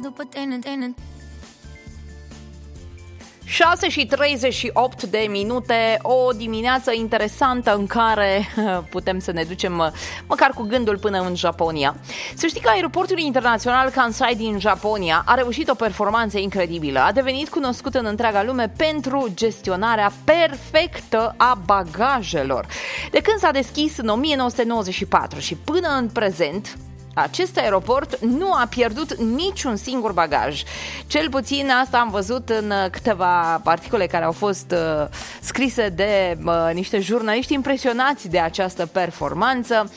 6:38, o dimineață interesantă în care putem să ne ducem măcar cu gândul până în Japonia. Să știi că aeroportul internațional Kansai din Japonia a reușit o performanță incredibilă. A devenit cunoscut în întreaga lume pentru gestionarea perfectă a bagajelor. De când s-a deschis în 1994 și până în prezent, acest aeroport nu a pierdut niciun singur bagaj. Cel puțin asta am văzut în câteva articole care au fost scrise de niște jurnaliști impresionați de această performanță.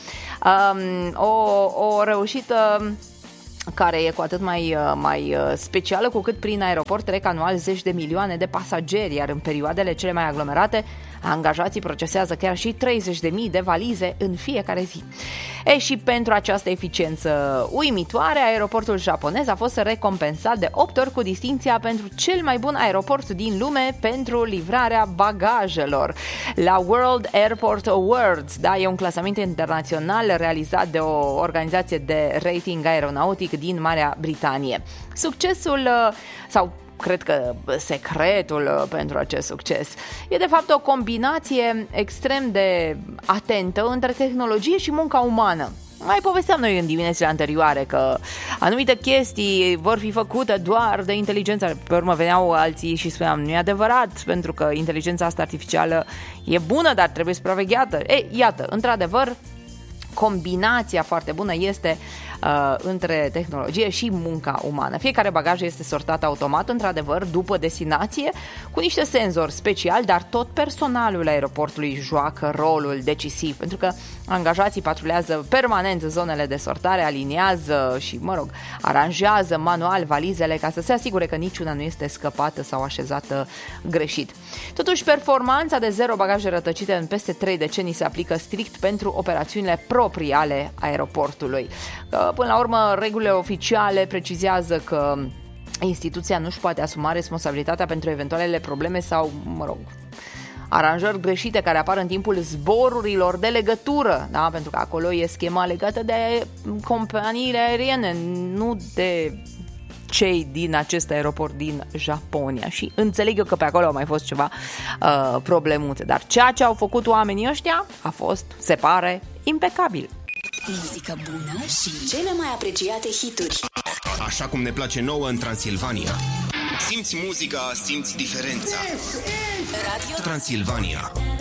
O reușită care e cu atât mai specială, cu cât prin aeroport trec anual 10 de milioane de pasageri, iar în perioadele cele mai aglomerate, angajații procesează chiar și 30.000 de valize în fiecare zi. Și pentru această eficiență uimitoare, aeroportul japonez a fost recompensat de 8 ori cu distinția pentru cel mai bun aeroport din lume pentru livrarea bagajelor la World Airport Awards. Da, e un clasament internațional realizat de o organizație de rating aeronautic din Marea Britanie. Succesul sau cred că secretul pentru acest succes e de fapt o combinație extrem de atentă între tehnologie și munca umană. Mai povesteam noi în diminețile anterioare că anumite chestii vor fi făcute doar de inteligența. Pe urmă veneau alții și spuneam, nu e adevărat, pentru că inteligența asta artificială e bună, dar trebuie supravegheată. Iată, într-adevăr, combinația foarte bună este între tehnologie și munca umană. Fiecare bagaj este sortat automat, într-adevăr, după destinație, cu niște senzori speciali, dar tot personalul aeroportului joacă rolul decisiv, pentru că angajații patrulează permanent zonele de sortare, aliniază și, aranjează manual valizele ca să se asigure că niciuna nu este scăpată sau așezată greșit. Totuși, performanța de 0 bagaje rătăcite în peste 3 decenii se aplică strict pentru operațiunile proprii ale aeroportului. Până la urmă, regulile oficiale precizează că instituția nu își poate asuma responsabilitatea pentru eventualele probleme sau, aranjări greșite care apar în timpul zborurilor de legătură, da? Pentru că acolo e schema legată de companiile aeriene, nu de cei din acest aeroport din Japonia. Și înțeleg eu că pe acolo au mai fost ceva problemuțe, dar ceea ce au făcut oamenii ăștia a fost, se pare, impecabil. Muzică bună și cele mai apreciate hituri. Așa cum ne place nouă în Transilvania. Simți muzica, simți diferența. Radio Transilvania.